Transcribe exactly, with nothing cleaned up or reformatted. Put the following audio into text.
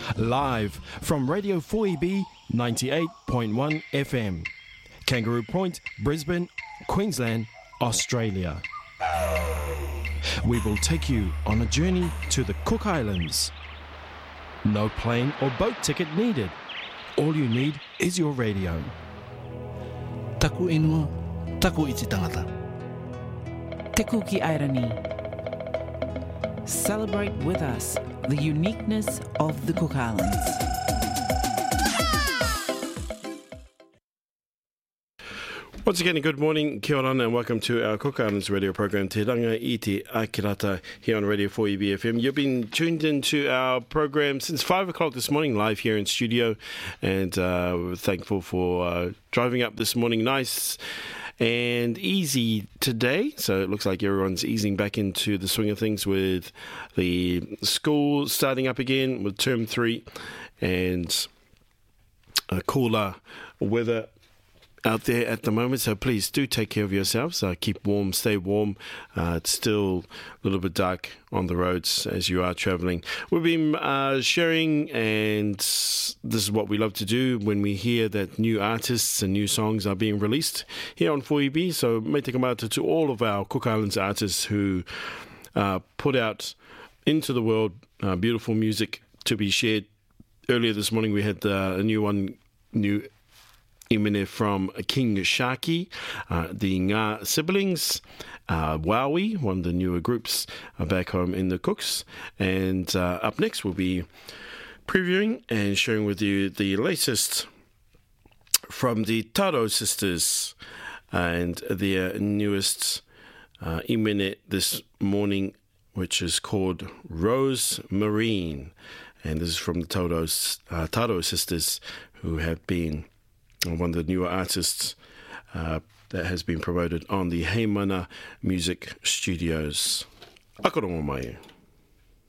live from Radio four E B ninety-eight point one F M, Kangaroo Point, Brisbane, Queensland, Australia. We will take you on a journey to the Cook Islands. No plane or boat ticket needed. All you need is your radio. Taku ingo, taku iti tangata. Te Kuki Airani. Celebrate with us the uniqueness of the Cook Islands. Once again, good morning, kia ora and welcome to our Cook Islands radio program, Te Ranga i Te Akirata, here on Radio four E B F M. You've been tuned into our program since five o'clock this morning, live here in studio, and uh, we're thankful for uh, driving up this morning. Nice and easy today, so it looks like everyone's easing back into the swing of things with the school starting up again with term three and a cooler weather out there at the moment, so please do take care of yourselves. Uh, keep warm, stay warm. Uh, it's still a little bit dark on the roads as you are travelling. We've been uh, sharing, and this is what we love to do when we hear that new artists and new songs are being released here on four E B. So may take a matter to all of our Cook Islands artists who uh, put out into the world uh, beautiful music to be shared. Earlier this morning we had uh, a new one, new Imene from King Sharky, uh, the Ngā Siblings, uh, Wowie, one of the newer groups uh, back home in the Cooks. And uh, up next we'll be previewing and sharing with you the latest from the Taro sisters and their newest uh, Imene this morning, which is called Rose Marine. And this is from the Taro, uh, Taro sisters, who have been one of the newer artists uh, that has been promoted on the Heimana Music Studios. Akarongo mai.